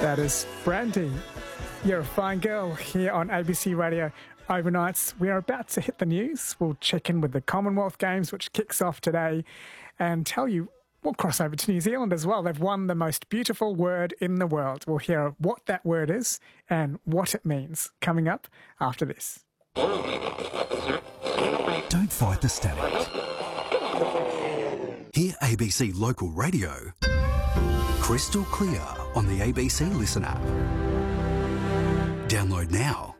That is Brandy. You're a fine girl here on ABC Radio Overnights. We are about to hit the news. We'll check in with the Commonwealth Games, which kicks off today, and tell you we'll cross over to New Zealand as well. They've won the most beautiful word in the world. We'll hear what that word is and what it means coming up after this. Don't fight the static. Hear ABC Local Radio crystal clear on the ABC Listen app. Download now.